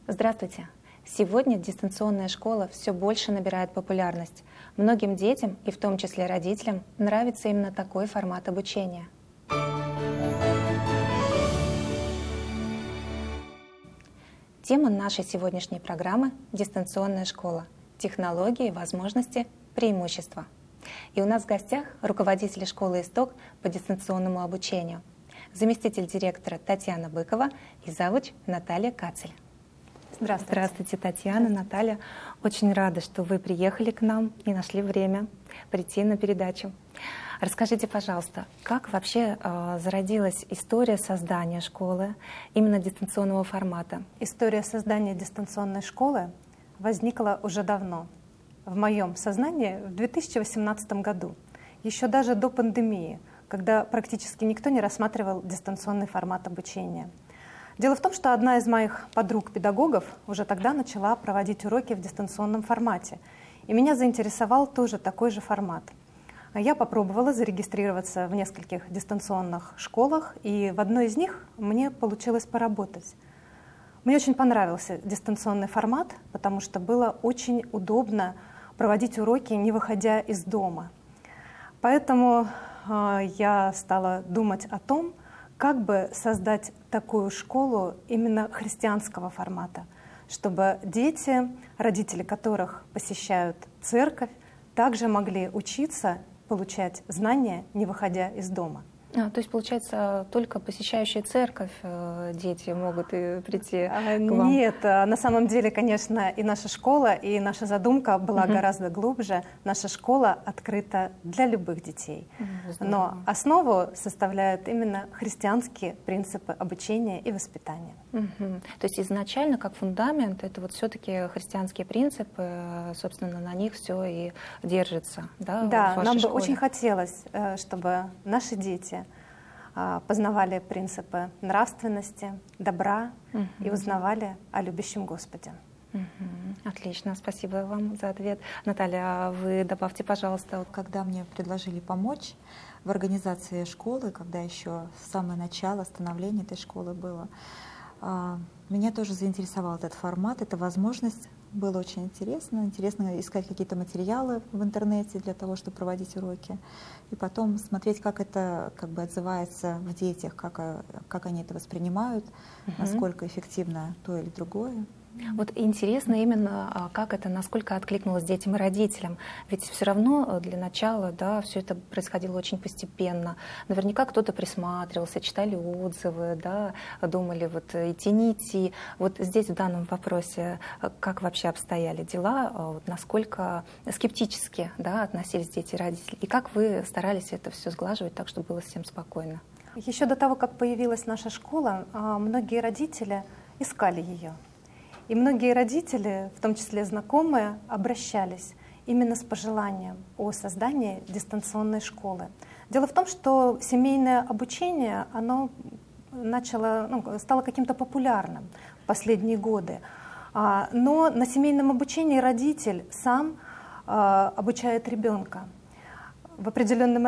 Здравствуйте! Сегодня дистанционная школа все больше набирает популярность. Многим детям, и в том числе родителям, нравится именно такой формат обучения. Тема нашей сегодняшней программы – дистанционная школа. Технологии, возможности, преимущества. И у нас в гостях руководитель школы «Исток» по дистанционному обучению, заместитель директора Татьяна Быкова и завуч Наталья Кацель. Здравствуйте. Здравствуйте, Татьяна, Наталья. Очень рада, что вы приехали к нам и нашли время прийти на передачу. Расскажите, пожалуйста, как вообще зародилась история создания школы именно дистанционного формата? История создания дистанционной школы возникла уже давно. В моем сознании в 2018 году, еще даже до пандемии, когда практически никто не рассматривал дистанционный формат обучения. Дело в том, что одна из моих подруг-педагогов уже тогда начала проводить уроки в дистанционном формате. И меня заинтересовал тоже такой же формат. Я попробовала зарегистрироваться в нескольких дистанционных школах, и в одной из них мне получилось поработать. Мне очень понравился дистанционный формат, потому что было очень удобно проводить уроки, не выходя из дома. Поэтому я стала думать о том, как бы создать такую школу именно христианского формата, чтобы дети, родители которых посещают церковь, также могли учиться, получать знания, не выходя из дома. То есть, получается, только посещающие церковь дети могут и прийти к вам? Нет, на самом деле, конечно, и наша школа, и наша задумка была гораздо глубже. Наша школа открыта для любых детей. Но основу составляют именно христианские принципы обучения и воспитания. То есть изначально, как фундамент, это вот все-таки христианские принципы, собственно, на них все и держится, да? Да, в вашей нам бы школе? очень хотелось, чтобы наши дети познавали принципы нравственности, добра и узнавали о любящем Господе. Отлично, спасибо вам за ответ. Наталья, вы добавьте, пожалуйста. Когда мне предложили помочь в организации школы, когда еще самое начало становления этой школы было, меня тоже заинтересовал этот формат, эта возможность. Было очень интересно. Интересно искать какие-то материалы в интернете для того, чтобы проводить уроки. И потом смотреть, как это отзывается в детях, как они это воспринимают, насколько эффективно то или другое. Вот интересно именно, как это, насколько откликнулось детям и родителям. Ведь все равно для начала, да, все это происходило очень постепенно. Наверняка кто-то присматривался, читали отзывы, да, думали, вот идти, не идти. Вот здесь в данном вопросе как вообще обстояли дела, вот насколько скептически, да, относились дети и родители, и как вы старались это все сглаживать так, чтобы было всем спокойно? Еще до того, как появилась наша школа, многие родители искали ее. И многие родители, в том числе знакомые, обращались именно с пожеланием о создании дистанционной школы. Дело в том, что семейное обучение, оно стало каким-то популярным в последние годы. Но на семейном обучении родитель сам обучает ребенка. В определенный